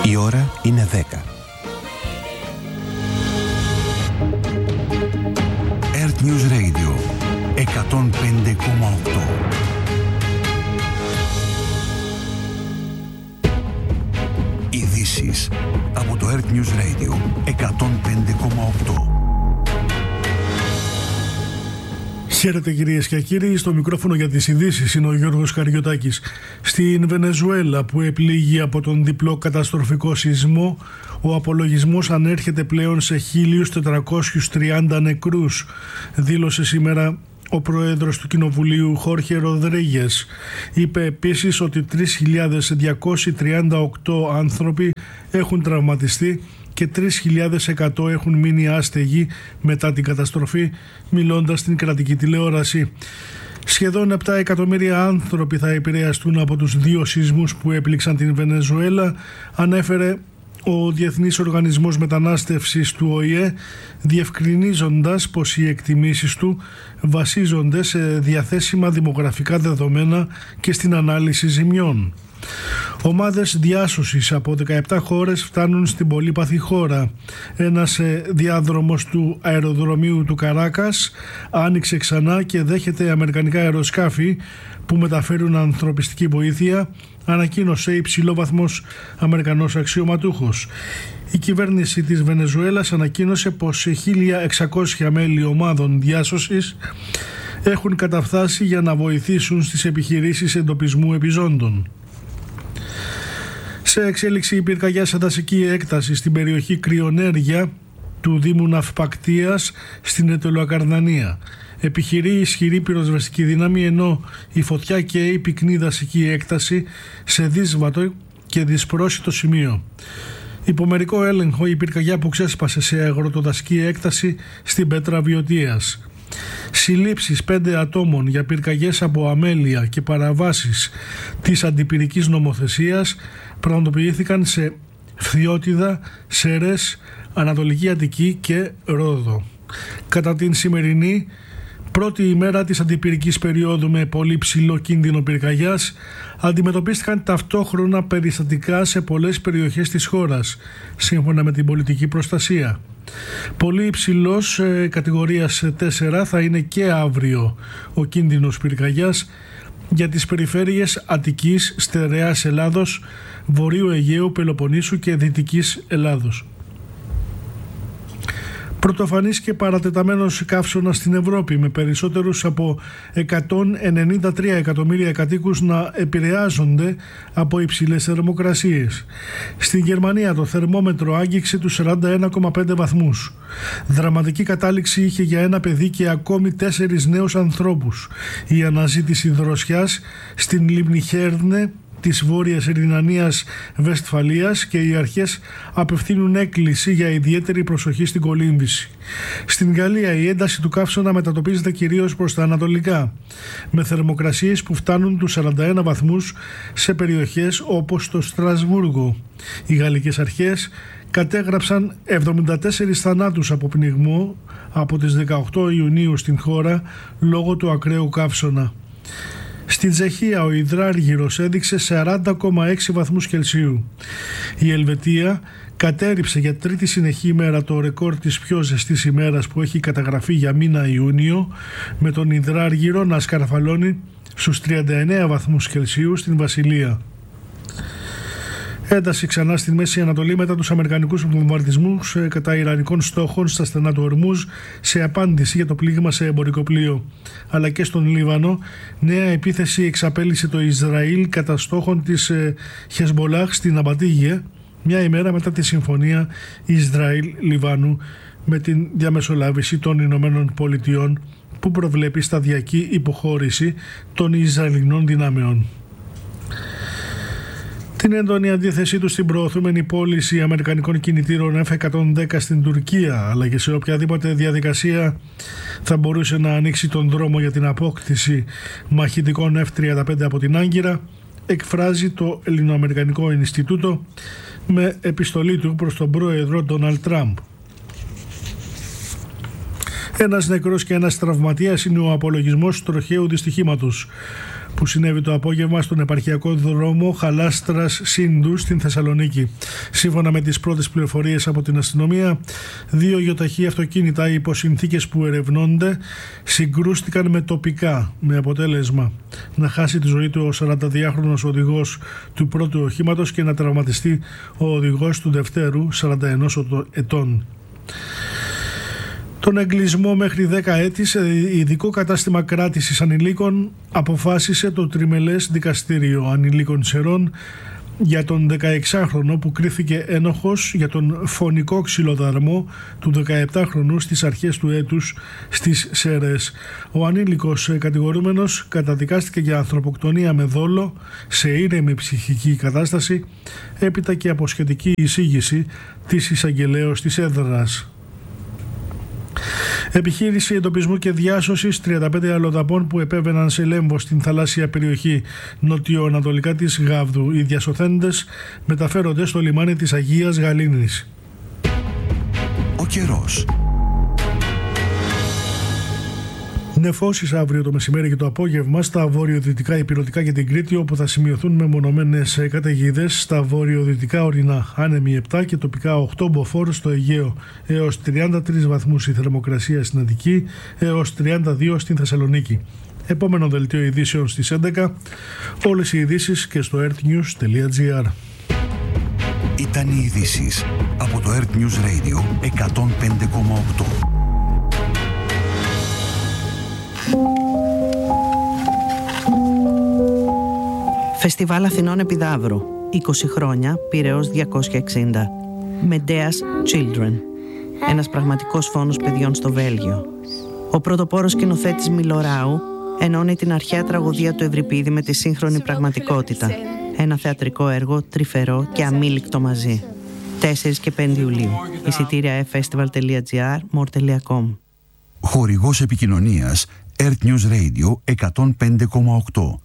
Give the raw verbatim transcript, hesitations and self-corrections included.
Η ώρα είναι δέκα. Earth News Radio εκατόν πέντε κόμμα οκτώ. Ειδήσεις από το Earth News Radio εκατόν πέντε κόμμα οκτώ. Χαίρετε κυρίες και κύριοι, στο μικρόφωνο για τις ειδήσεις είναι ο Γιώργος Καριωτάκης. Στην Βενεζουέλα, που επλήγει από τον διπλό καταστροφικό σεισμό, ο απολογισμός ανέρχεται πλέον σε χίλιους τετρακόσιους τριάντα νεκρούς, δήλωσε σήμερα ο πρόεδρος του Κοινοβουλίου Χόρχε Ροδρίγες. Είπε επίσης ότι τρεις χιλιάδες διακόσιοι τριάντα οκτώ άνθρωποι έχουν τραυματιστεί και τρεις χιλιάδες εκατό έχουν μείνει άστεγοι μετά την καταστροφή, μιλώντας στην κρατική τηλεόραση. Σχεδόν επτά εκατομμύρια άνθρωποι θα επηρεαστούν από τους δύο σεισμούς που έπληξαν την Βενεζουέλα, ανέφερε ο Διεθνής Οργανισμός Μετανάστευσης του Ο Η Ε, διευκρινίζοντας πως οι εκτιμήσεις του βασίζονται σε διαθέσιμα δημογραφικά δεδομένα και στην ανάλυση ζημιών. Ομάδες διάσωσης από δεκαεπτά χώρες φτάνουν στην πολύπαθη χώρα. Ένας διάδρομος του αεροδρομίου του Καράκας άνοιξε ξανά και δέχεται αμερικανικά αεροσκάφη που μεταφέρουν ανθρωπιστική βοήθεια, ανακοίνωσε υψηλόβαθμος Αμερικανός αξιωματούχος. Η κυβέρνηση της Βενεζουέλας ανακοίνωσε πως χίλια εξακόσια μέλη ομάδων διάσωσης έχουν καταφθάσει για να βοηθήσουν στις επιχειρήσεις εντοπισμού επιζώντων. Σε εξέλιξη, η πυρκαγιά σε δασική έκταση στην περιοχή Κρυονέργεια του Δήμου Ναυπακτίας στην Ετωλοακαρδανία. Επιχειρεί ισχυρή πυροσβεστική δύναμη, ενώ η φωτιά καίει πυκνή δασική έκταση σε δύσβατο και δυσπρόσιτο σημείο. Υπό μερικό έλεγχο, η πυρκαγιά που ξέσπασε σε αγροτοδασική έκταση στην Πέτρα Βιωτίας. Συλλήψεις πέντε ατόμων για πυρκαγιές από αμέλεια και παραβάσεις της αντιπυρικής νομοθεσίας πραγματοποιήθηκαν σε Φθιώτιδα, Σέρες, Ανατολική Αττική και Ρόδο. Κατά την σημερινή πρώτη ημέρα της αντιπυρικής περίοδου με πολύ ψηλό κίνδυνο πυρκαγιάς, αντιμετωπίστηκαν ταυτόχρονα περιστατικά σε πολλές περιοχές της χώρας, σύμφωνα με την πολιτική προστασία. Πολύ υψηλός ε, κατηγορίας τέσσερα θα είναι και αύριο ο κίνδυνος πυρκαγιάς για τις περιφέρειες Αττικής, Στερεάς Ελλάδος, Βορείου Αιγαίου, Πελοποννήσου και Δυτικής Ελλάδος. Πρωτοφανής και παρατεταμένος καύσωνας στην Ευρώπη, με περισσότερους από εκατόν ενενήντα τρία εκατομμύρια κατοίκους να επηρεάζονται από υψηλές θερμοκρασίες. Στην Γερμανία το θερμόμετρο άγγιξε τους σαράντα ένα κόμμα πέντε βαθμούς. Δραματική κατάληξη είχε για ένα παιδί και ακόμη τέσσερις νέους ανθρώπους η αναζήτηση δροσιάς στην λίμνη Χέρνε της Βόρειας Ρινανίας Βεσφαλίας και οι αρχές απευθύνουν έκκληση για ιδιαίτερη προσοχή στην κολύμβηση. Στην Γαλλία η ένταση του καύσωνα μετατοπίζεται κυρίως προς τα ανατολικά, με θερμοκρασίες που φτάνουν τους σαράντα ένα βαθμούς σε περιοχές όπως το Στρασβούργο. Οι γαλλικές αρχές κατέγραψαν εβδομήντα τέσσερις θανάτους από πνιγμό από τις δεκαοκτώ Ιουνίου στην χώρα λόγω του ακραίου καύσωνα. Στην Τσεχία ο υδράργυρος έδειξε σαράντα κόμμα έξι βαθμούς Κελσίου. Η Ελβετία κατέρριψε για τρίτη συνεχή ημέρα το ρεκόρ της πιο ζεστής ημέρας που έχει καταγραφεί για μήνα Ιούνιο, με τον υδράργυρο να σκαρφαλώνει στους τριάντα εννέα βαθμούς Κελσίου στην Βασιλεία. Ένταση ξανά στη Μέση Ανατολή μετά τους αμερικανικούς βομβαρδισμούς κατά ιρανικών στόχων στα στενά του Ορμούζ, σε απάντηση για το πλήγμα σε εμπορικό πλοίο. Αλλά και στον Λίβανο, νέα επίθεση εξαπέλυσε το Ισραήλ κατά στόχων της Χεσμολάχ στην Αμπατίγια, μια ημέρα μετά τη συμφωνία Ισραήλ-Λιβάνου με την διαμεσολάβηση των Ηνωμένων Πολιτειών, που προβλέπει σταδιακή υποχώρηση των Ισραηλινών δυνάμεων. Την έντονη αντίθεσή του στην προωθούμενη πώληση αμερικανικών κινητήρων εφ εκατόν δέκα στην Τουρκία, αλλά και σε οποιαδήποτε διαδικασία θα μπορούσε να ανοίξει τον δρόμο για την απόκτηση μαχητικών εφ τριάντα πέντε από την Άγκυρα, εκφράζει το Ελληνοαμερικανικό Ινστιτούτο με επιστολή του προς τον πρόεδρο Ντόναλντ Τραμπ. Ένας νεκρός και ένας τραυματίας είναι ο απολογισμός του τροχαίου δυστυχήματος που συνέβη το απόγευμα στον επαρχιακό δρόμο Χαλάστρας Σύντου στην Θεσσαλονίκη. Σύμφωνα με τις πρώτες πληροφορίες από την αστυνομία, δύο γιοταχή αυτοκίνητα υπό συνθήκες που ερευνώνται συγκρούστηκαν με τοπικά, με αποτέλεσμα να χάσει τη ζωή του ο σαρανταδυάχρονος οδηγός του πρώτου οχήματος και να τραυματιστεί ο οδηγός του δευτέρου σαράντα ένα ετών. Τον εγκλεισμό μέχρι δέκα έτη σε ειδικό κατάστημα κράτησης ανηλίκων αποφάσισε το Τριμελές Δικαστήριο Ανηλίκων Σερών για τον δεκαεξάχρονο που κρίθηκε ένοχος για τον φωνικό ξυλοδαρμό του δεκαεπτάχρονου στις αρχές του έτους στις Σέρρες. Ο ανήλικος κατηγορούμενος καταδικάστηκε για ανθρωποκτονία με δόλο σε ήρεμη ψυχική κατάσταση έπειτα και από σχετική εισήγηση της εισαγγελέως της έδρας. Επιχείρηση εντοπισμού και διάσωσης τριάντα πέντε αλλοδαπών που επέβαιναν σε λέμβο στην θαλάσσια περιοχή νοτιοανατολικά της Γάβδου. Οι διασωθέντες μεταφέρονται στο λιμάνι της Αγίας Γαλήνης. Ο καιρός. Νεφώσεις αύριο το μεσημέρι και το απόγευμα στα βορειοδυτικά ηπειρωτικά και την Κρήτη, όπου θα σημειωθούν μεμονωμένες καταιγίδες. Στα βορειοδυτικά ορεινά άνεμοι επτά και τοπικά οκτώ μποφόρ στο Αιγαίο, έως τριάντα τρεις βαθμούς η θερμοκρασία στην Αττική, έως τριάντα δύο στην Θεσσαλονίκη. Επόμενο δελτίο ειδήσεων στις έντεκα. Όλες οι ειδήσεις και στο earthnews τελεία gr. Ήταν οι ειδήσεις από το Earth News Radio εκατόν πέντε κόμμα οκτώ. Φεστιβάλ Αθηνών Επιδαύρου, είκοσι χρόνια, Πειραιώς διακόσια εξήντα. Medea's Children, ένας πραγματικός φόνος παιδιών στο Βέλγιο. Ο πρωτοπόρος σκηνοθέτης Μιλοράου ενώνει την αρχαία τραγωδία του Ευρυπίδη με τη σύγχρονη πραγματικότητα. Ένα θεατρικό έργο τρυφερό και αμήλικτο μαζί. τέσσερις και πέντε Ιουλίου. Εισιτήρια festival τελεία gr, more τελεία com. Χορηγός επικοινωνίας Earth News Radio εκατόν πέντε κόμμα οκτώ.